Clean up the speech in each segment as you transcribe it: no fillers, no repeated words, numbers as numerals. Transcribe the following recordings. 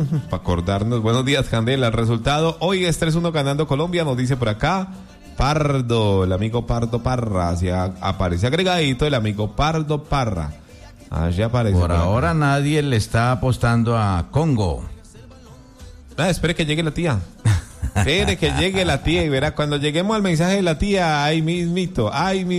para acordarnos. Buenos días, Candela. El resultado hoy es 3-1 ganando Colombia, nos dice por acá Pardo, el amigo Pardo Parra. Así aparece agregadito el amigo Pardo Parra. Allí aparece. Por ahora nadie le está apostando a Congo. Espere que llegue la tía. Espere que llegue la tía y verá, cuando lleguemos al mensaje de la tía, ay mismito.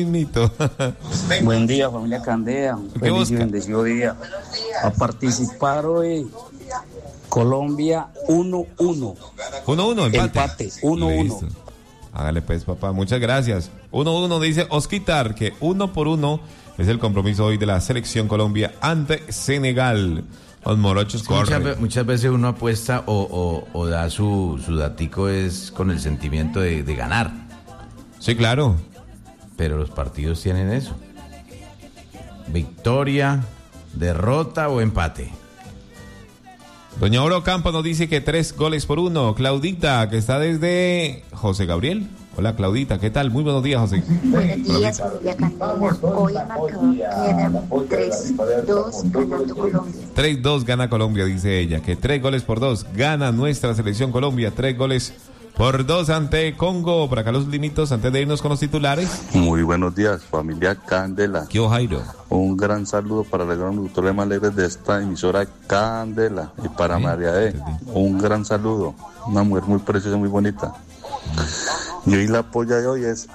Buen día, familia Candela. Feliz y bendecido día. A participar hoy Colombia 1-1. 1-1, empate 1-1. Hágale pues, papá, muchas gracias. 1-1 dice Osquitar, que 1-1 es el compromiso hoy de la selección Colombia ante Senegal. Los morochos corren. Muchas veces uno apuesta o da su datico es con el sentimiento de ganar. Sí, claro. Pero los partidos tienen eso. Victoria, derrota o empate. Doña Oro Campo nos dice que 3-1. Claudita, que está desde José Gabriel. Hola, Claudita, ¿qué tal? Muy buenos días, José. Buenos días, familia Candela. Hoy el marcador queda 3-2 ganando Colombia. 3-2 gana Colombia, dice ella, que 3-2 gana nuestra selección Colombia, 3-2 ante Congo. Por acá los limitos, antes de irnos con los titulares. Muy buenos días, familia Candela. ¿Qué Jairo? Un gran saludo para los conductores más alegres de esta emisora Candela y para María E. Un gran saludo, una mujer muy preciosa, muy bonita. Y hoy la polla de hoy es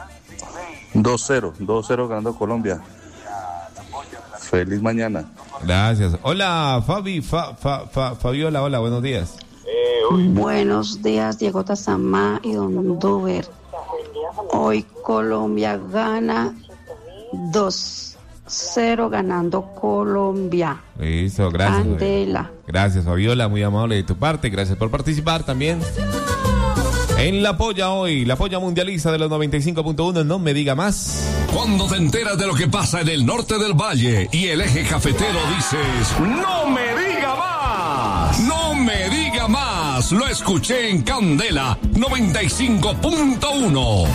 2-0 ganando Colombia. Feliz mañana. Gracias. Hola, Fabiola, hola, buenos días. Buenos días, Diego Tazamá y Don Duber. Hoy Colombia gana 2-0 ganando Colombia. Listo, gracias. Candela. Gracias, Fabiola, muy amable de tu parte. Gracias por participar también. En La Polla hoy, la Polla mundialista de los 95.1, no me diga más. Cuando te enteras de lo que pasa en el norte del valle y el eje cafetero dices, ¡no me diga más! ¡No me diga más! Lo escuché en Candela 95.1.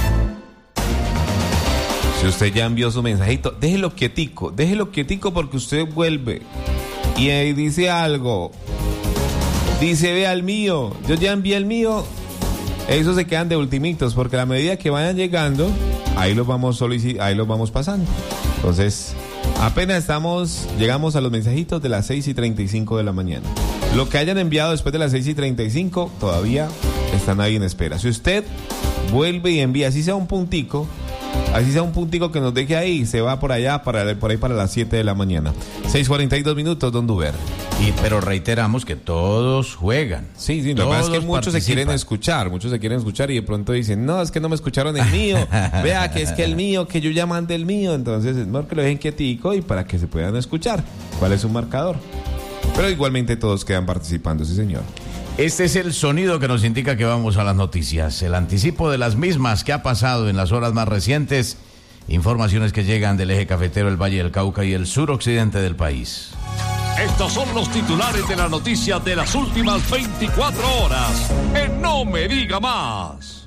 Si usted ya envió su mensajito, déjelo quietico porque usted vuelve y ahí dice algo. Dice, vea el mío, yo ya envié el mío. Esos se quedan de ultimitos, porque a la medida que vayan llegando, ahí los vamos pasando. Entonces, apenas llegamos a los mensajitos de las 6:35 de la mañana. Lo que hayan enviado después de las 6:35, todavía están ahí en espera. Si usted vuelve y envía, así sea un puntico que nos deje ahí, se va por allá, por ahí para las 7 de la mañana. 6:42 minutos, Don Duber. Pero reiteramos que todos juegan. Sí, lo que pasa es que muchos se quieren escuchar y de pronto dicen, no, es que no me escucharon el mío, vea que es que el mío, que yo ya mandé el mío, entonces es mejor que lo dejen quietico y para que se puedan escuchar cuál es su marcador. Pero igualmente todos quedan participando, sí señor. Este es el sonido que nos indica que vamos a las noticias, el anticipo de las mismas que ha pasado en las horas más recientes, informaciones que llegan del eje cafetero, el Valle del Cauca y el suroccidente del país. Estos son los titulares de la noticia de las últimas 24 horas. No me diga más.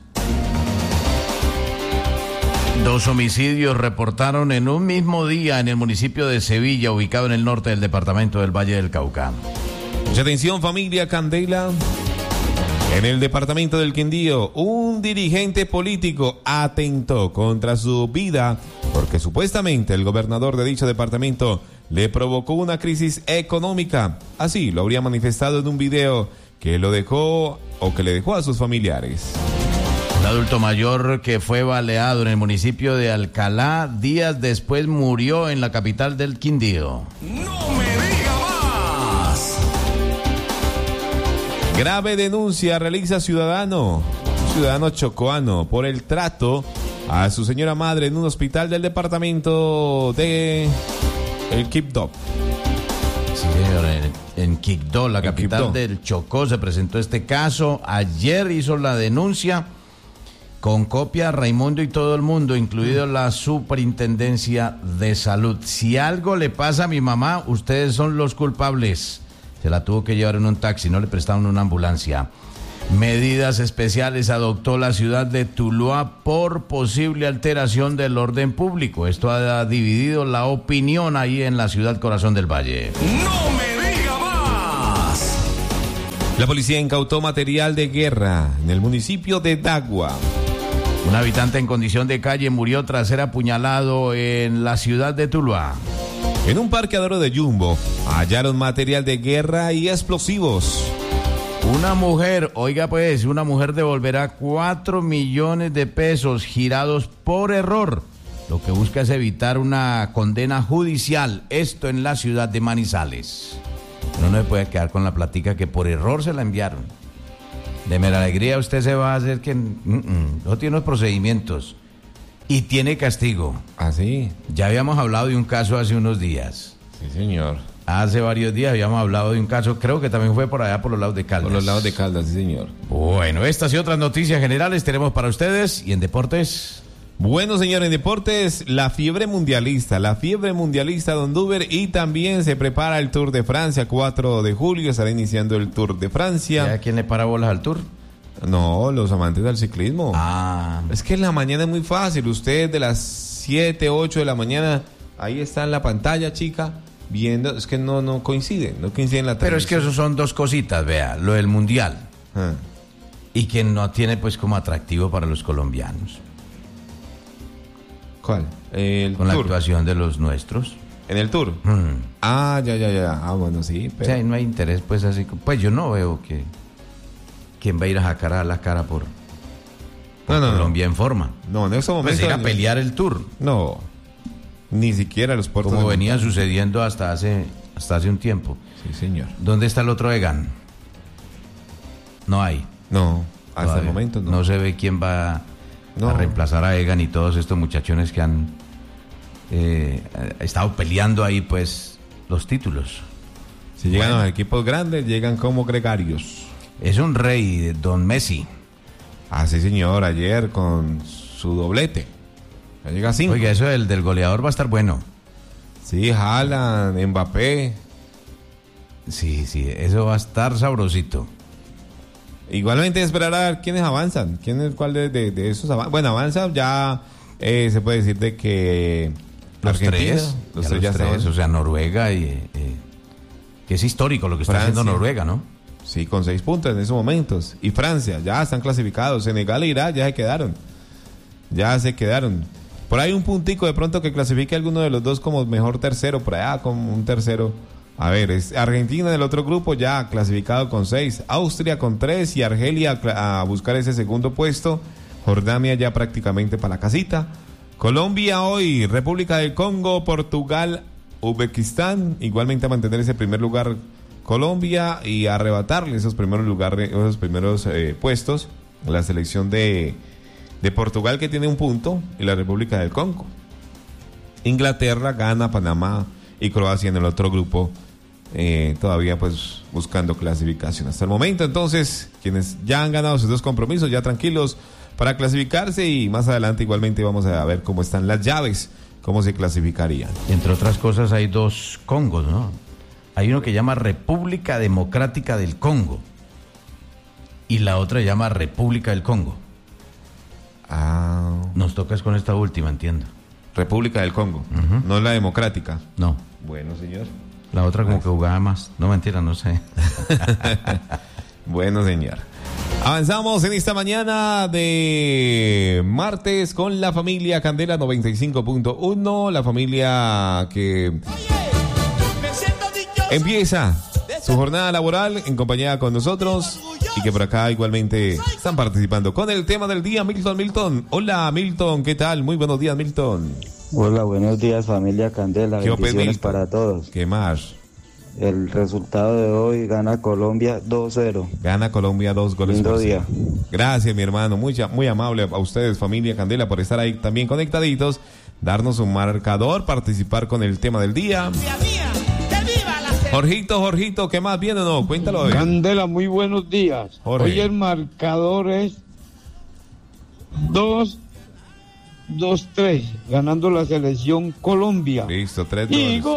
2 homicidios reportaron en un mismo día en el municipio de Sevilla, ubicado en el norte del departamento del Valle del Cauca. Mucha atención, familia Candela. En el departamento del Quindío, un dirigente político atentó contra su vida porque supuestamente el gobernador de dicho departamento le provocó una crisis económica. Así lo habría manifestado en un video que le dejó a sus familiares. Un adulto mayor que fue baleado en el municipio de Alcalá, días después murió en la capital del Quindío. ¡No me diga más! Grave denuncia realiza ciudadano chocoano por el trato a su señora madre en un hospital del departamento de el Quibdó. Sí, señor, en Quibdó, la capital del Chocó, se presentó este caso. Ayer hizo la denuncia con copia a Raimundo y todo el mundo, incluido la Superintendencia de Salud. Si algo le pasa a mi mamá, ustedes son los culpables. Se la tuvo que llevar en un taxi, no le prestaron una ambulancia. Medidas especiales adoptó la ciudad de Tuluá por posible alteración del orden público. Esto ha dividido la opinión ahí en la ciudad corazón del Valle. ¡No me diga más! La policía incautó material de guerra en el municipio de Dagua. Un habitante en condición de calle murió tras ser apuñalado en la ciudad de Tuluá. En un parqueadero de Jumbo hallaron material de guerra y explosivos. Una mujer devolverá 4 millones de pesos girados por error. Lo que busca es evitar una condena judicial. Esto en la ciudad de Manizales. No se puede quedar con la platica que por error se la enviaron. De mera alegría usted se va a hacer que no tiene los procedimientos y tiene castigo. ¿Ah, sí? Ya habíamos hablado de un caso hace unos días. Sí, señor. Hace varios días habíamos hablado de un caso, creo que también fue por allá por los lados de Caldas. Por los lados de Caldas, sí, señor. Bueno, estas y otras noticias generales tenemos para ustedes. ¿Y en deportes? Bueno, señor, en deportes, la fiebre mundialista Don Duber, y también se prepara el Tour de Francia, 4 de julio, estará iniciando el Tour de Francia. ¿A quién le para bolas al Tour? No, los amantes del ciclismo. Ah. Es que en la mañana es muy fácil, usted de las 7, 8 de la mañana, ahí está en la pantalla, chica, viendo, es que no coincide en la televisión. Pero es que eso son dos cositas, vea, lo del mundial, y que no tiene pues como atractivo para los colombianos. ¿Cuál? El Con tour. La actuación de los nuestros. ¿En el Tour? Ah, ya. Ah, bueno, sí. Pero... O sea, no hay interés, pues así. Pues yo no veo que quién va a ir a sacar a la cara por Colombia en forma. No, en ese momento. Pues ir a pelear el Tour. No, ni siquiera los puertos. Como venía sucediendo hasta hace un tiempo. Sí, señor. ¿Dónde está el otro Egan? No hay. No, hasta el momento no. No se ve quién va a reemplazar a Egan y todos estos muchachones que han estado peleando ahí pues los títulos. Si llegan a los equipos grandes, llegan como gregarios. Es un rey, don Messi. Ah, sí, señor, ayer con su doblete. Ya llega a 5. Oiga, eso del goleador va a estar bueno. Sí, Haaland, Mbappé. Sí, eso va a estar sabrosito. Igualmente esperar a ver quiénes avanzan. ¿Cuál de esos avanzan? Bueno, avanza ya, se puede decir de que los Argentina, tres ya están. O sea, Noruega y que es histórico lo que está haciendo Noruega, ¿no? Sí, con 6 puntos en esos momentos. Y Francia, ya están clasificados. Senegal e Irak ya se quedaron. Por ahí un puntico de pronto que clasifique a alguno de los dos como mejor tercero, por allá como un tercero. A ver, es Argentina del otro grupo ya clasificado con 6, Austria con 3 y Argelia a buscar ese segundo puesto. Jordania ya prácticamente para la casita. Colombia hoy, República del Congo, Portugal, Uzbekistán, igualmente a mantener ese primer lugar Colombia y arrebatarle esos primeros lugares, esos primeros puestos, la selección de Portugal que tiene 1 punto y la República del Congo. Inglaterra, Ghana, Panamá y Croacia en el otro grupo, todavía pues buscando clasificación. Hasta el momento entonces, quienes ya han ganado sus 2 compromisos, ya tranquilos para clasificarse, y más adelante igualmente vamos a ver cómo están las llaves, cómo se clasificarían. Entre otras cosas hay 2 Congos, ¿no? Hay uno que llama República Democrática del Congo y la otra se llama República del Congo. Ah. Nos tocas con esta última, entiendo. República del Congo, no la democrática. No. Bueno, señor. La otra como que jugaba más. No, mentira, no sé. Bueno, señor. Avanzamos en esta mañana de martes con la familia Candela 95.1, la familia que empieza su jornada laboral en compañía con nosotros y que por acá igualmente están participando con el tema del día. Milton. Hola, Milton, ¿qué tal? Muy buenos días, Milton. Hola, buenos días, familia Candela. Bendiciones para todos. ¿Qué más? El resultado de hoy: gana Colombia 2-0. Gana Colombia 2 goles. Lindo día. Gracias, mi hermano. Muy amable a ustedes, familia Candela, por estar ahí también conectaditos, darnos un marcador, participar con el tema del día. Jorgito, ¿qué más viene o no? Cuéntalo hoy. Candela, muy buenos días. Jorge. Hoy el marcador es 2-3, ganando la selección Colombia. Listo, 3 ¡Y goles.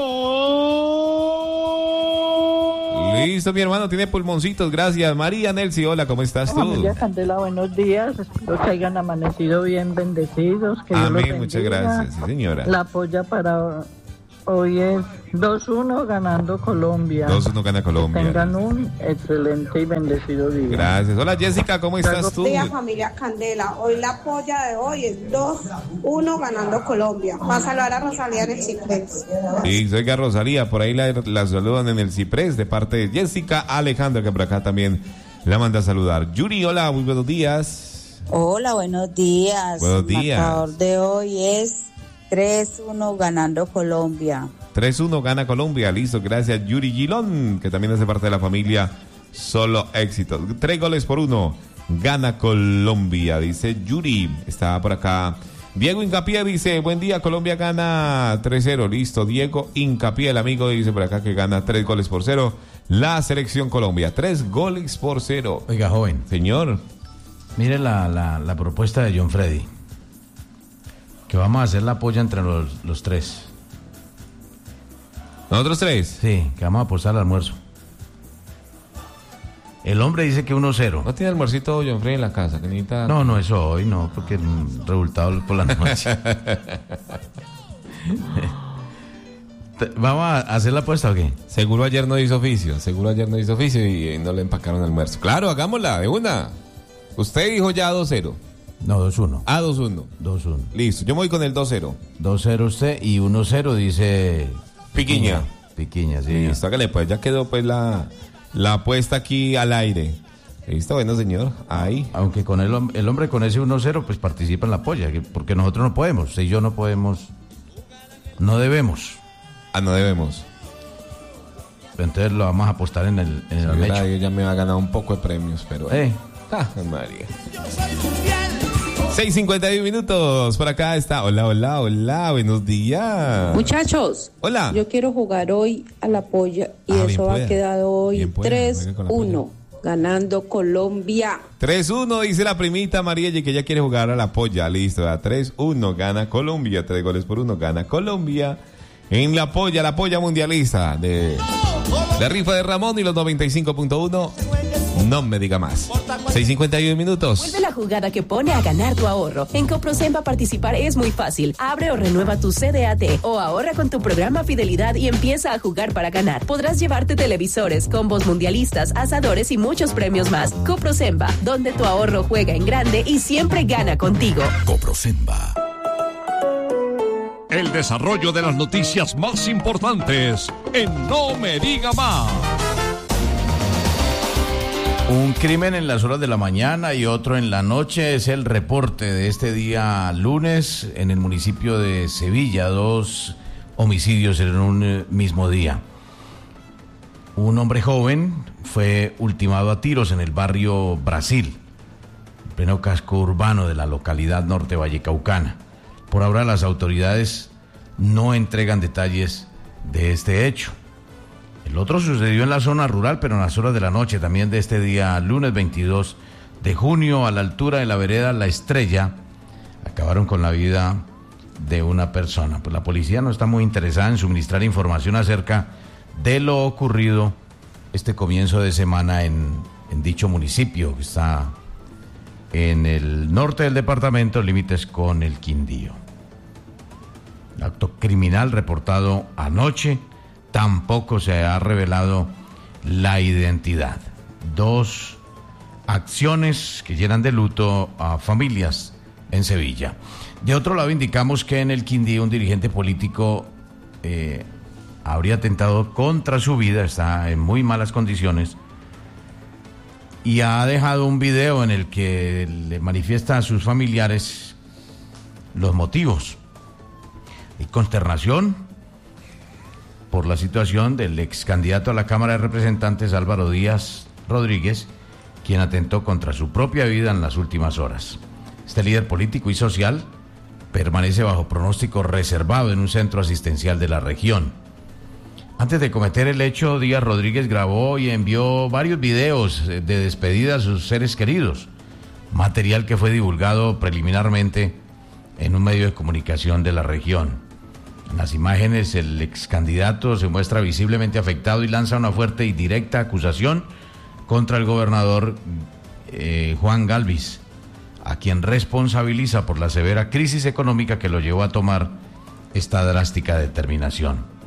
gol! Listo, mi hermano, tiene pulmoncitos, gracias. María Nelsi, hola, ¿cómo estás tú? Familia Candela, buenos días. Espero que hayan amanecido bien bendecidos. Que Amén, Dios los bendiga. muchas gracias, sí, señora. La polla para Hoy es 2-1 ganando Colombia. 2-1 gana Colombia. Que tengan un excelente y bendecido día. Gracias. Hola Jessica, ¿cómo estás tú? Buenos días, familia Candela. Hoy la polla de hoy es 2-1 ganando Colombia. Va a saludar a Rosalía en el Ciprés. Sí, soy Rosalía, por ahí la saludan en el Ciprés de parte de Jessica Alejandra, que por acá también la manda a saludar. Yuri, hola, muy buenos días. Hola, buenos días. Buenos días. El marcador de hoy es 3-1 ganando Colombia. 3-1 gana Colombia, listo, gracias Yuri Gilón, que también hace parte de la familia Solo Éxitos. 3-1 gana Colombia, dice Yuri. Está por acá Diego Hincapié, dice, buen día, Colombia gana 3-0, listo. Diego Hincapié, el amigo, dice por acá que gana 3-0 la selección Colombia, 3-0. Oiga, joven. Señor. Mire la propuesta de John Freddy. Que vamos a hacer la polla entre los tres. ¿Nosotros tres? Sí, que vamos a apostar al almuerzo. El hombre dice que 1-0. ¿No tiene almuercito John Freddy en la casa? Que necesita... No, eso hoy no, porque el resultado por la noche. ¿Vamos a hacer la apuesta o qué? Seguro ayer no hizo oficio y no le empacaron el almuerzo. Claro, hagámosla, de una. Usted dijo ya 2-0. No, 2-1. Ah, 2-1. 2-1. Listo, yo me voy con el 2-0. 2-0 usted y 1-0 dice... Piquiña, sí. Listo, hágale pues, ya quedó pues la apuesta aquí al aire. Listo, bueno señor, ahí. Aunque con el hombre con ese 1-0 pues participa en la polla, porque nosotros no podemos, usted y yo no podemos, no debemos. Ah, no debemos. Entonces lo vamos a apostar en el hecho. Yo ya me va a ganar un poco de premios, pero... María. 6:51 minutos, por acá está. Hola, buenos días. Muchachos, hola. Yo quiero jugar hoy a la polla y eso ha quedado hoy 3-1, ganando Colombia. 3-1, dice la primita María y que ella quiere jugar a la polla, listo, 3-1, gana Colombia, 3-1, gana Colombia. En la polla mundialista de rifa de Ramón y los 95.1. No me diga más. 6:51 minutos. Vuelve la jugada que pone a ganar tu ahorro. En Coprosemba participar es muy fácil. Abre o renueva tu CDAT o ahorra con tu programa Fidelidad y empieza a jugar para ganar. Podrás llevarte televisores, combos mundialistas, asadores y muchos premios más. Coprosemba, donde tu ahorro juega en grande y siempre gana contigo. Coprosemba. El desarrollo de las noticias más importantes en No Me Diga Más. Un crimen en las horas de la mañana y otro en la noche es el reporte de este día lunes en el municipio de Sevilla. 2 homicidios en un mismo día. Un hombre joven fue ultimado a tiros en el barrio Brasil, en pleno casco urbano de la localidad norte vallecaucana. Por ahora las autoridades no entregan detalles de este hecho. El otro sucedió en la zona rural, pero en las horas de la noche también de este día, lunes 22 de junio, a la altura de la vereda La Estrella, acabaron con la vida de una persona. Pues la policía no está muy interesada en suministrar información acerca de lo ocurrido este comienzo de semana en dicho municipio, que está en el norte del departamento, límites con el Quindío. Acto criminal reportado anoche. Tampoco se ha revelado la identidad. 2 acciones que llenan de luto a familias en Sevilla. De otro lado, indicamos que en el Quindío un dirigente político habría atentado contra su vida, está en muy malas condiciones, y ha dejado un video en el que le manifiesta a sus familiares los motivos. Hay consternación por la situación del ex candidato a la Cámara de Representantes Álvaro Díaz Rodríguez, quien atentó contra su propia vida en las últimas horas. Este líder político y social permanece bajo pronóstico reservado en un centro asistencial de la región. Antes de cometer el hecho, Díaz Rodríguez grabó y envió varios videos de despedida a sus seres queridos, material que fue divulgado preliminarmente en un medio de comunicación de la región. En las imágenes, el ex candidato se muestra visiblemente afectado y lanza una fuerte y directa acusación contra el gobernador Juan Galvis, a quien responsabiliza por la severa crisis económica que lo llevó a tomar esta drástica determinación.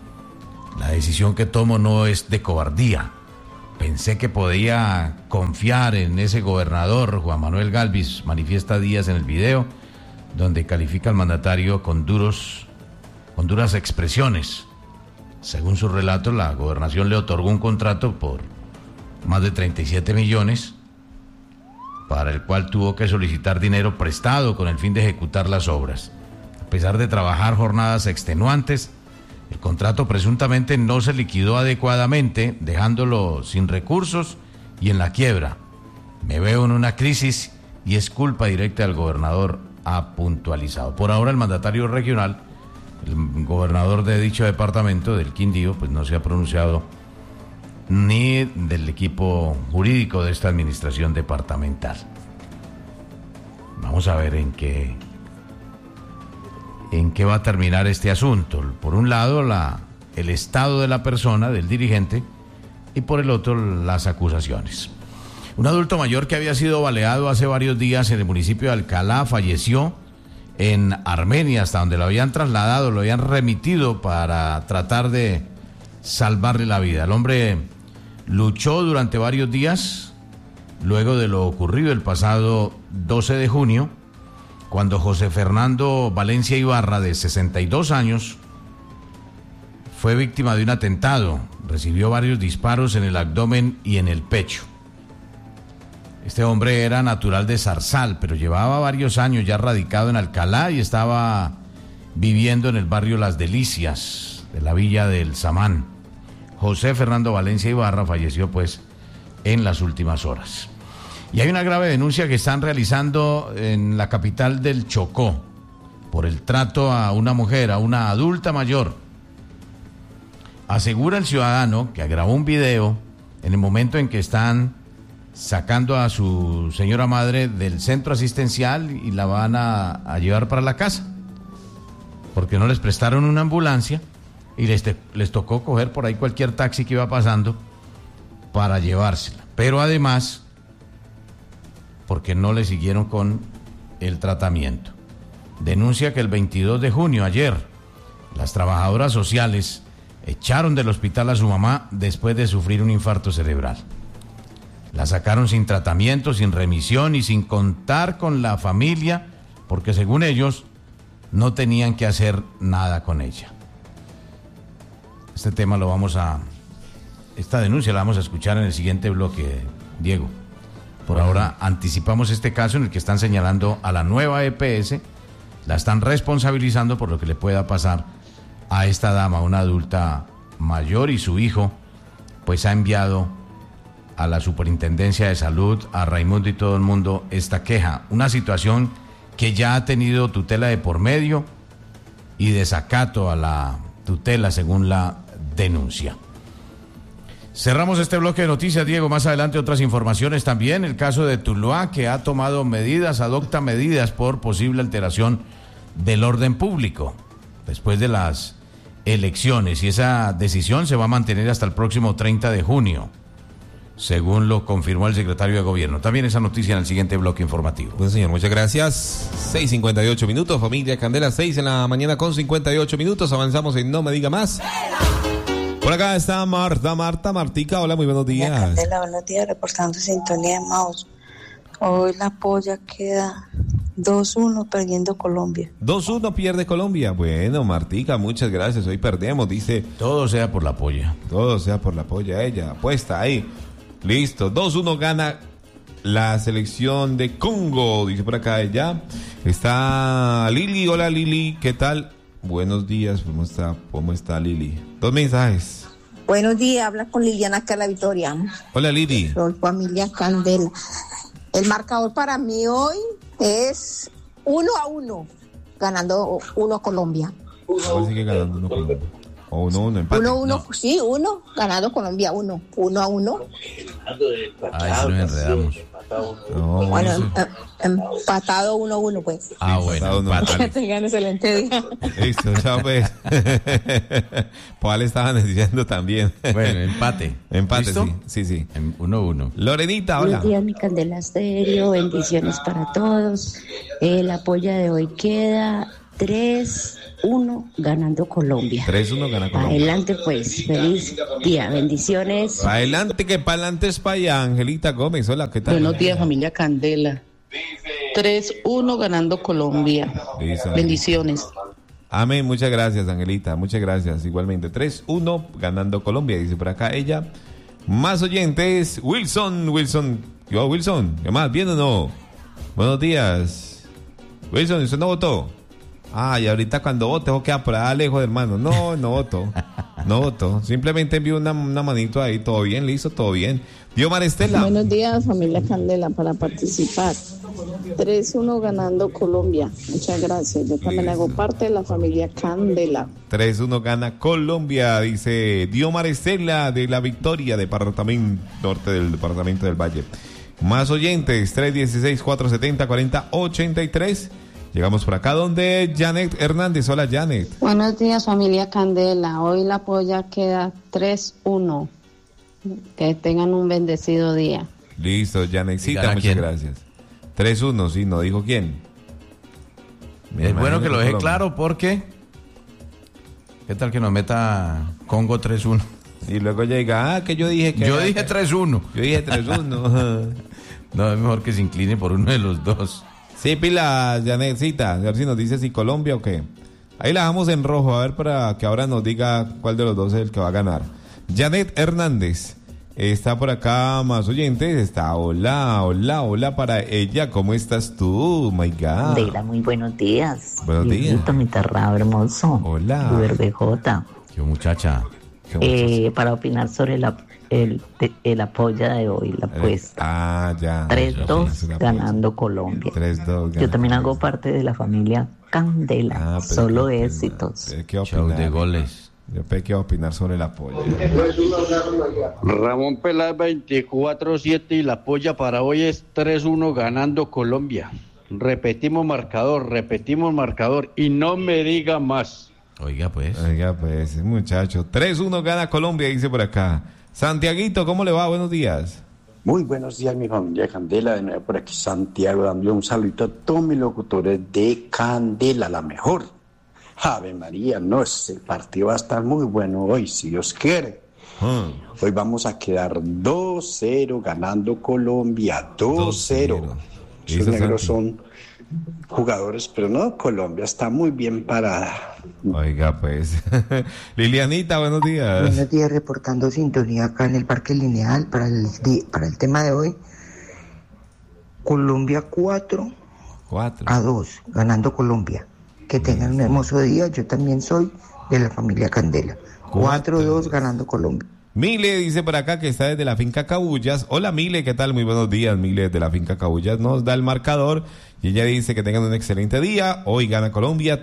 La decisión que tomo no es de cobardía. Pensé que podía confiar en ese gobernador, Juan Manuel Galvis, manifiesta Díaz en el video, donde califica al mandatario con duras expresiones. Según su relato, la gobernación le otorgó un contrato por más de 37 millones, para el cual tuvo que solicitar dinero prestado con el fin de ejecutar las obras. A pesar de trabajar jornadas extenuantes, el contrato presuntamente no se liquidó adecuadamente, dejándolo sin recursos y en la quiebra. Me veo en una crisis y es culpa directa del gobernador, ha puntualizado. Por ahora el mandatario regional, el gobernador de dicho departamento, del Quindío, pues no se ha pronunciado, ni del equipo jurídico de esta administración departamental. Vamos a ver en qué va a terminar este asunto. Por un lado, el estado de la persona, del dirigente, y por el otro, las acusaciones. Un adulto mayor que había sido baleado hace varios días en el municipio de Alcalá falleció en Armenia, hasta donde lo habían trasladado, lo habían remitido para tratar de salvarle la vida. El hombre luchó durante varios días, luego de lo ocurrido el pasado 12 de junio, cuando José Fernando Valencia Ibarra, de 62 años, fue víctima de un atentado. Recibió varios disparos en el abdomen y en el pecho. Este hombre era natural de Zarzal, pero llevaba varios años ya radicado en Alcalá y estaba viviendo en el barrio Las Delicias de la villa del Samán. José Fernando Valencia Ibarra falleció pues en las últimas horas. Y hay una grave denuncia que están realizando en la capital del Chocó por el trato a una mujer, a una adulta mayor. Asegura el ciudadano que grabó un video en el momento en que están sacando a su señora madre del centro asistencial y la van a llevar para la casa, porque no les prestaron una ambulancia y les tocó coger por ahí cualquier taxi que iba pasando para llevársela. Pero además, porque no le siguieron con el tratamiento. Denuncia que el 22 de junio, ayer, las trabajadoras sociales echaron del hospital a su mamá después de sufrir un infarto cerebral. La sacaron sin tratamiento, sin remisión y sin contar con la familia, porque según ellos no tenían que hacer nada con ella. Esta denuncia la vamos a escuchar en el siguiente bloque, Diego. Por ahora anticipamos este caso en el que están señalando a la nueva EPS, la están responsabilizando por lo que le pueda pasar a esta dama, una adulta mayor, y su hijo pues ha enviado a la Superintendencia de Salud, a Raimundo y todo el mundo esta queja. Una situación que ya ha tenido tutela de por medio y desacato a la tutela según la denuncia. Cerramos este bloque de noticias, Diego. Más adelante otras informaciones también. El caso de Tuluá, que ha tomado adopta medidas por posible alteración del orden público después de las elecciones, y esa decisión se va a mantener hasta el próximo 30 de junio. Según lo confirmó el secretario de Gobierno. También esa noticia en el siguiente bloque informativo. Pues señor, muchas gracias. 6:58 minutos, familia Candela, 6 en la mañana con 58 minutos. Avanzamos en No Me Diga Más. Por acá está Martica, hola, muy buenos días. Candela, buenos días, reportando sintonía de Maus. Hoy la polla queda 2-1 perdiendo Colombia. 2-1 pierde Colombia. Bueno, Martica, muchas gracias. Hoy perdemos, dice. Todo sea por la polla. Todo sea por la polla, ella apuesta ahí. Listo, 2-1 gana la selección de Congo, dice por acá ella. Está Lili, hola Lili, ¿qué tal? Buenos días, ¿cómo está Lili? 2 mensajes. Buenos días, habla con Liliana Carla Victoria. Hola Lili. Soy familia Candela. El marcador para mí hoy es 1-1, ganando 1 Colombia. ¿Cómo sigue ganando 1 Colombia? O 1-1, empate. 1-1, no. Sí, 1, ganando Colombia 1-1. Ahí sí nos enredamos. No, bueno, empatado 1-1, pues. Bueno, empate. Que tengan excelente día. Listo, chao pues. ¿Cuál estaban diciendo también? Bueno, empate. Empate, ¿listo? Sí. 1-1. Lorenita, hola. Buenos días, mi Candela Estéreo, bendiciones para todos. La polla de hoy queda 3-1 ganando Colombia. 3-1 gana Colombia. Adelante pues, feliz día, bendiciones. Adelante, que para adelante es para allá. Angelita Gómez, hola, ¿qué tal? Buenos días, familia Candela. 3-1 ganando Colombia. Listo. Bendiciones. Amén, muchas gracias, Angelita, muchas gracias. Igualmente, 3-1 ganando Colombia, dice por acá ella. Más oyentes, Wilson. Yo, Wilson, ¿qué más? ¿Bien o no? Buenos días. Wilson, ¿usted no votó? Y ahorita cuando vote, tengo que apurar lejos, hermano. No voto. No voto. Simplemente envío una manito ahí. Todo bien, listo, todo bien. Diomar Estela. Buenos días, familia Candela, para participar. 3-1 ganando Colombia. Muchas gracias. Yo también hago parte de la familia Candela. 3-1 gana Colombia, dice Diomar Estela de La Victoria, departamento norte del departamento del Valle. Más oyentes, 316-470-4083. Llegamos por acá donde Janet Hernández. Hola, Janet. Buenos días, familia Candela. Hoy la polla queda 3-1. Que tengan un bendecido día. Listo, Janetcita, muchas gracias. 3-1, sí, no dijo quién. Es bueno que lo deje claro porque ¿qué tal que nos meta Congo 3-1? Y luego llega, que yo dije que... Yo dije 3-1. Yo dije 3-1. No, es mejor que se incline por uno de los dos. Sí, pila, Janetcita, a ver si nos dice si Colombia o qué. Ahí la dejamos en rojo, a ver para que ahora nos diga cuál de los dos es el que va a ganar. Janet Hernández está por acá, más oyentes. Está, hola para ella. ¿Cómo estás tú? My God. Candela, muy buenos días. Buenos días. Mi tarrado hermoso. Hola. URBJ. Qué muchacha. Para opinar sobre el apoyo de hoy, la apuesta. Ya. 3-2 ganando Colombia. 3-2. Yo también hago parte de la familia Candela. Solo éxitos. Show de goles. Yo que opinar sobre el apoyo. Ramón Peláez 24-7 y la polla para hoy es 3-1 ganando Colombia. Repetimos marcador y no me diga más. Oiga pues, muchacho. 3-1 gana Colombia, dice por acá. Santiaguito, ¿cómo le va? Buenos días. Muy buenos días, mi familia Candela. De nuevo por aquí Santiago, dando un saludito a todos mis locutores de Candela, la mejor. Ave María, no, el partido va a estar muy bueno hoy, si Dios quiere. Hoy vamos a quedar 2-0 ganando Colombia, 2-0. Esos negros son jugadores, pero no, Colombia está muy bien parada. Oiga, pues. Lilianita, buenos días. Buenos días, reportando sintonía acá en el Parque Lineal para el tema de hoy. Colombia 4-2, ganando Colombia. Que tengan un hermoso día. Yo también soy de la familia Candela. 4-2 ganando Colombia. Mile dice por acá que está desde la finca Cabullas. Hola Mile, ¿qué tal? Muy buenos días, Mile, desde la finca Cabullas. Nos da el marcador y ella dice que tengan un excelente día. Hoy gana Colombia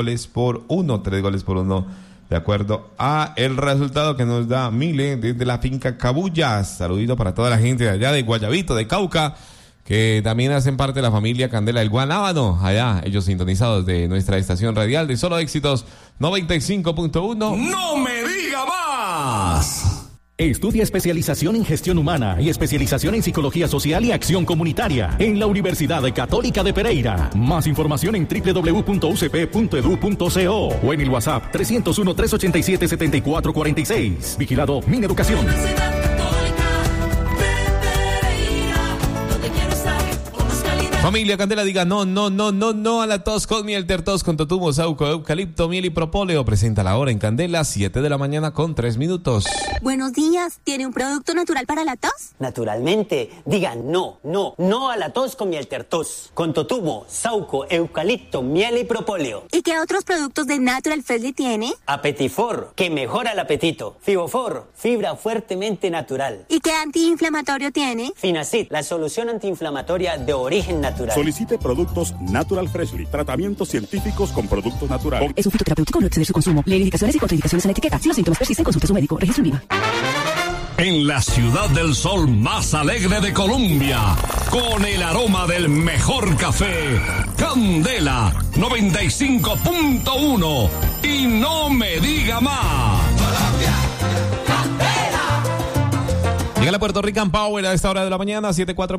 3-1. De acuerdo a el resultado que nos da Mile desde la finca Cabullas. Saludito para toda la gente de allá de Guayabito, de Cauca, que también hacen parte de la familia Candela del Guanábano, allá, ellos sintonizados de nuestra estación radial de Solo Éxitos 95.1. ¡No me diga más! Estudia especialización en gestión humana y especialización en psicología social y acción comunitaria en la Universidad Católica de Pereira. Más información en www.ucp.edu.co o en el WhatsApp 301-387-7446. Vigilado Mineducación. Familia Candela, diga no a la tos con miel, tertos con totumo, sauco, eucalipto, miel y propóleo. Presenta la hora en Candela, 7 de la mañana con 3 minutos. Buenos días, ¿tiene un producto natural para la tos? Naturalmente, diga no a la tos con miel tertos, con totumo, sauco, eucalipto, miel y propóleo. ¿Y qué otros productos de Natural Freshly tiene? Apetifor, que mejora el apetito. Fibofor, fibra fuertemente natural. ¿Y qué antiinflamatorio tiene? Finacid, la solución antiinflamatoria de origen natural. Solicite productos Natural Freshly, tratamientos científicos con productos naturales. Es un fitoterapéutico, no exceder su consumo. Lee indicaciones y contraindicaciones en la etiqueta. Si los síntomas persisten, consulte a su médico. Registro en VIVA. En la ciudad del sol más alegre de Colombia, con el aroma del mejor café, Candela 95.1. Y no me diga más. Llega la Puerto Rican Power a esta hora de la mañana, 7:04.